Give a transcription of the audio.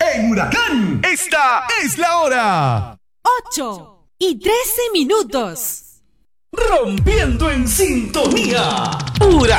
En Huracán, esta es la hora. 8:13. Rompiendo en sintonía. Huracán.